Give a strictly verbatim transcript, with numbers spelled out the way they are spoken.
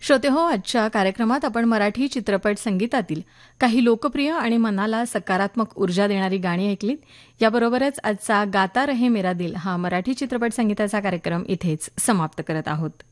श्रोतेहो, आजच्या कार्यक्रमात आपण मराठी चित्रपट संगीतातील काही लोकप्रिय आणि मनाला सकारात्मक ऊर्जा देणारी गाणी ऐकलीत. याबरोबरच आजचा गाता रहे मेरा दिल हा मराठी चित्रपट संगीताचा कार्यक्रम इथेच समाप्त करत आहोत.